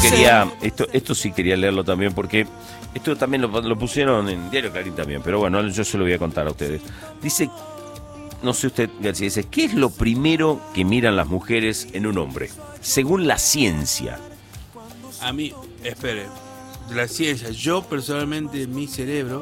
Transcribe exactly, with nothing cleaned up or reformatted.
quería, esto, esto sí quería leerlo también, porque esto también lo, lo pusieron en Diario Clarín también, pero bueno, yo se lo voy a contar a ustedes. Dice, no sé usted, García, dice, ¿qué es lo primero que miran las mujeres en un hombre? Según la ciencia. A mí, espere, de la ciencia, yo personalmente, mi cerebro